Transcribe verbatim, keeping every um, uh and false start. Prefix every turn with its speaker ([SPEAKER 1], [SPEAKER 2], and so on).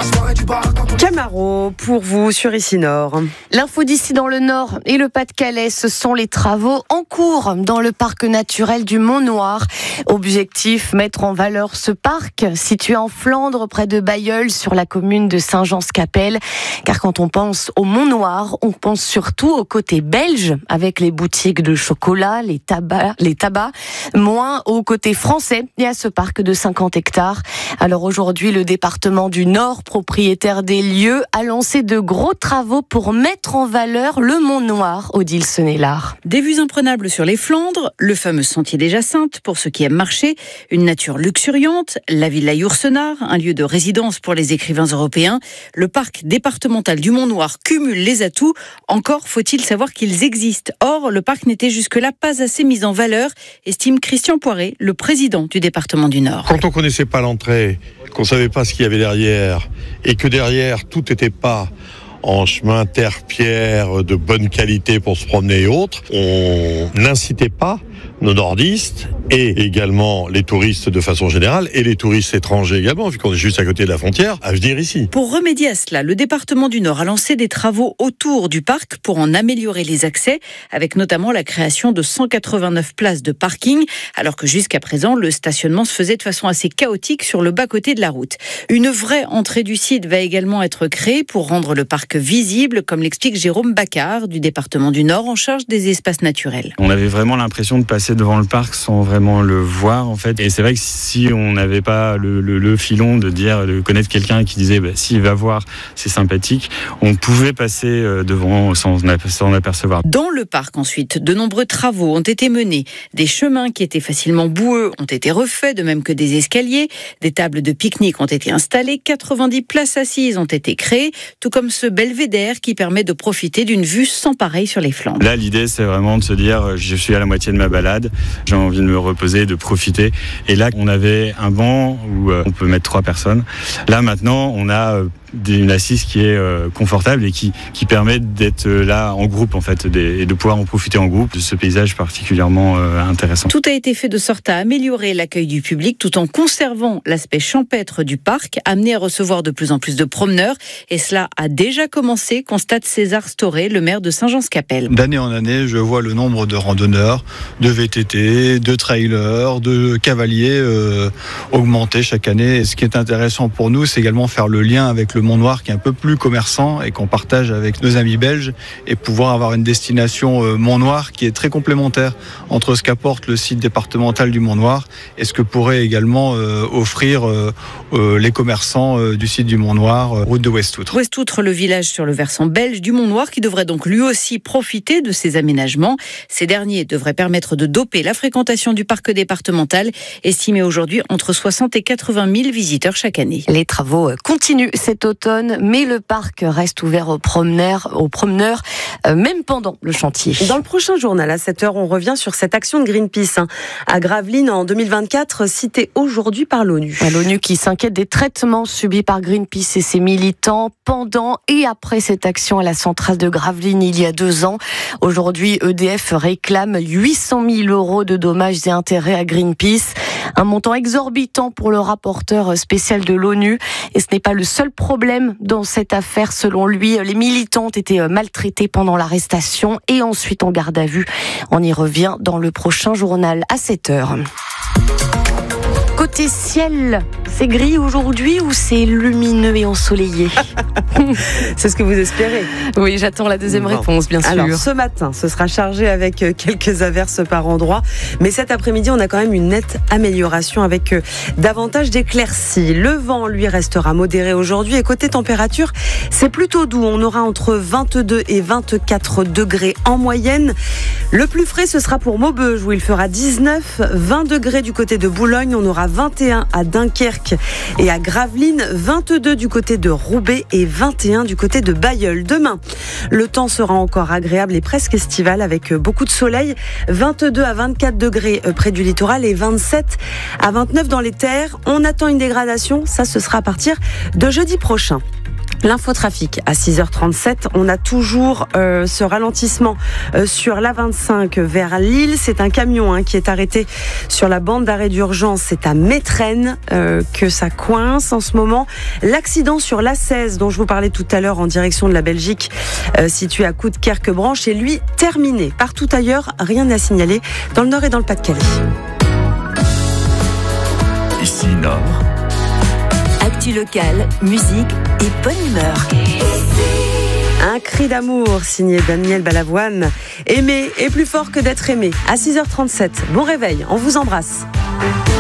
[SPEAKER 1] Camaro pour vous sur Ici Nord.
[SPEAKER 2] L'info d'ici dans le Nord et le Pas-de-Calais, ce sont les travaux en cours dans le parc naturel du Mont-Noir. Objectif, mettre en valeur ce parc situé en Flandre près de Bailleul sur la commune de Saint-Jean-Scapelle. Car quand on pense au Mont-Noir, on pense surtout au côté belge avec les boutiques de chocolat, les tabacs, les tabacs, moins au côté français et à ce parc de cinquante hectares. Alors aujourd'hui, le département du Nord, propriétaire des lieux, a lancé de gros travaux pour mettre en valeur le Mont-Noir, Odile Senelard.
[SPEAKER 3] Des vues imprenables sur les Flandres, le fameux sentier des Jacinthes pour ceux qui aiment marcher, une nature luxuriante, la villa Yourcenar, un lieu de résidence pour les écrivains européens. Le parc départemental du Mont-Noir cumule les atouts. Encore faut-il savoir qu'ils existent. Or, le parc n'était jusque-là pas assez mis en valeur, estime Christian Poiré, le président du département du Nord.
[SPEAKER 4] Quand on connaissait pas l'entrée, qu'on savait pas ce qu'il y avait derrière, et que derrière tout n'était pas en chemin terre-pierre de bonne qualité pour se promener et autres, on n'incitait pas nos nordistes et également les touristes de façon générale et les touristes étrangers également, vu qu'on est juste à côté de la frontière, à venir ici.
[SPEAKER 3] Pour remédier à cela, le département du Nord a lancé des travaux autour du parc pour en améliorer les accès, avec notamment la création de cent quatre-vingt-neuf places de parking, alors que jusqu'à présent, le stationnement se faisait de façon assez chaotique sur le bas-côté de la route. Une vraie entrée du site va également être créée pour rendre le parc visible, comme l'explique Jérôme Bacard, du département du Nord, en charge des espaces naturels.
[SPEAKER 5] On avait vraiment l'impression de passer devant le parc sans vraiment le voir en fait, et c'est vrai que si on n'avait pas le, le, le filon de dire, de connaître quelqu'un qui disait bah, s'il va voir c'est sympathique, on pouvait passer devant sans s'en apercevoir.
[SPEAKER 3] Dans le parc ensuite, de nombreux travaux ont été menés, des chemins qui étaient facilement boueux ont été refaits, de même que des escaliers, des tables de pique-nique ont été installées, quatre-vingt-dix places assises ont été créées, tout comme ce belvédère qui permet de profiter d'une vue sans pareil sur les Flandres.
[SPEAKER 5] Là l'idée c'est vraiment de se dire je suis à la moitié de ma balade, j'ai envie de me reposer, de profiter. Et là, on avait un banc où on peut mettre trois personnes. Là, maintenant, on a une assise qui est confortable et qui, qui permet d'être là en groupe, en fait, et de pouvoir en profiter en groupe de ce paysage particulièrement intéressant.
[SPEAKER 3] Tout a été fait de sorte à améliorer l'accueil du public tout en conservant l'aspect champêtre du parc, amené à recevoir de plus en plus de promeneurs. Et cela a déjà commencé, constate César Storé, le maire de Saint-Jean-Scapelle.
[SPEAKER 6] D'année en année, je vois le nombre de randonneurs, de V T T, de trailers, de cavaliers euh, augmenter chaque année. Et ce qui est intéressant pour nous, c'est également faire le lien avec le Mont-Noir qui est un peu plus commerçant et qu'on partage avec nos amis belges et pouvoir avoir une destination euh, Mont-Noir qui est très complémentaire entre ce qu'apporte le site départemental du Mont-Noir et ce que pourrait également euh, offrir euh, euh, les commerçants euh, du site du Mont-Noir, euh, route de Westoutre.
[SPEAKER 3] Westoutre, le village sur le versant belge du Mont-Noir qui devrait donc lui aussi profiter de ces aménagements. Ces derniers devraient permettre de doper la fréquentation du parc départemental, estimé aujourd'hui entre soixante et quatre-vingt mille visiteurs chaque année.
[SPEAKER 2] Les travaux continuent cet automne, mais le parc reste ouvert aux promeneurs, aux promeneurs euh, même pendant le chantier.
[SPEAKER 1] Dans le prochain journal, à sept heures, on revient sur cette action de Greenpeace hein, à Gravelines en deux mille vingt-quatre, citée aujourd'hui par l'ONU.
[SPEAKER 2] L'ONU qui s'inquiète des traitements subis par Greenpeace et ses militants pendant et après cette action à la centrale de Gravelines il y a deux ans. Aujourd'hui, E D F réclame huit cent mille euros de dommages et intérêts à Greenpeace. Un montant exorbitant pour le rapporteur spécial de l'ONU. Et ce n'est pas le seul problème dans cette affaire. Selon lui, les militants ont été maltraités pendant l'arrestation et ensuite en garde à vue. On y revient dans le prochain journal à sept heures. Côté ciel, c'est gris aujourd'hui ou c'est lumineux et ensoleillé?
[SPEAKER 1] C'est ce que vous espérez?
[SPEAKER 2] Oui, j'attends la deuxième bon. réponse, bien sûr.
[SPEAKER 1] Alors, ce matin, ce sera chargé avec quelques averses par endroits. Mais cet après-midi, on a quand même une nette amélioration avec davantage d'éclaircies. Le vent, lui, restera modéré aujourd'hui. Et côté température, c'est plutôt doux. On aura entre vingt-deux et vingt-quatre degrés en moyenne. Le plus frais, ce sera pour Maubeuge, où il fera dix-neuf, vingt degrés du côté de Boulogne. On aura vingt et un à Dunkerque et à Gravelines, vingt-deux du côté de Roubaix et vingt et un du côté de Bailleul. Demain, le temps sera encore agréable et presque estival avec beaucoup de soleil, vingt-deux à vingt-quatre degrés près du littoral et vingt-sept à vingt-neuf dans les terres. On attend une dégradation, ça ce sera à partir de jeudi prochain. L'infotrafic à six heures trente-sept, on a toujours euh, ce ralentissement euh, sur l'A vingt-cinq vers Lille. C'est un camion hein, qui est arrêté sur la bande d'arrêt d'urgence. C'est à Métrennes euh, que ça coince en ce moment. L'accident sur l'A seize dont je vous parlais tout à l'heure en direction de la Belgique, euh, situé à Coudekerque-Branche, est lui terminé. Partout ailleurs, rien à signaler dans le Nord et dans le Pas-de-Calais.
[SPEAKER 7] Ici Nord.
[SPEAKER 8] Actu locale, musique et bonne humeur.
[SPEAKER 1] Un cri d'amour signé Daniel Balavoine. Aimer est plus fort que d'être aimé. À six heures trente-sept, bon réveil, on vous embrasse.